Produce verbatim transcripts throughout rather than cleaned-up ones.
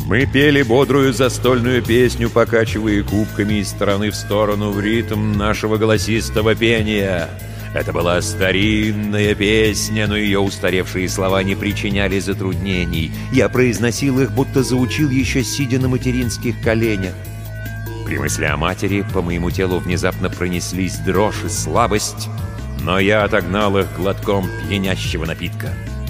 Мы пели бодрую застольную песню, покачивая кубками из стороны в сторону в ритм нашего голосистого пения. Это была старинная песня, но ее устаревшие слова не причиняли затруднений. Я произносил их, будто заучил еще сидя на материнских коленях. При мысли о матери по моему телу внезапно пронеслись дрожь и слабость, но я отогнал их глотком пьянящего напитка.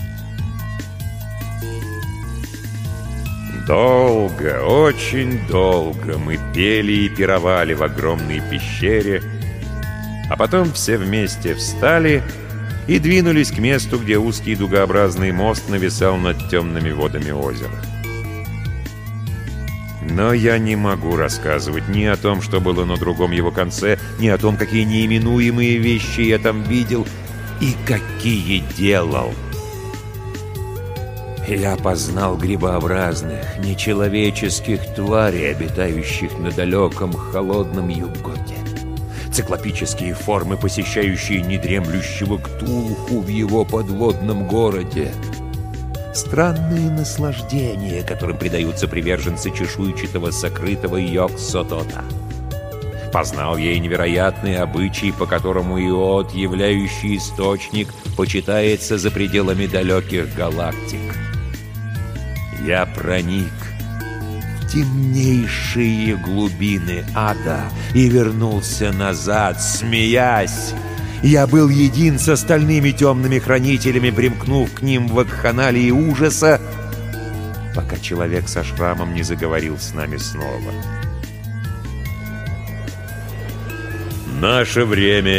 Долго, очень долго мы пели и пировали в огромной пещере, а потом все вместе встали и двинулись к месту, где узкий дугообразный мост нависал над темными водами озера. Но я не могу рассказывать ни о том, что было на другом его конце, ни о том, какие неименуемые вещи я там видел и какие делал. Я познал грибообразных, нечеловеческих тварей, обитающих на далеком холодном Юготе. Циклопические формы, посещающие недремлющего Ктулху в его подводном городе. Странные наслаждения, которым предаются приверженцы чешуйчатого сокрытого Йог-Сотота. Познал я и невероятные обычаи, по которому Иод, являющий источник, почитается за пределами далеких галактик. Я проник в темнейшие глубины ада и вернулся назад, смеясь. Я был един с остальными темными хранителями, примкнув к ним в вакханалии ужаса, пока человек со шрамом не заговорил с нами снова. Наше время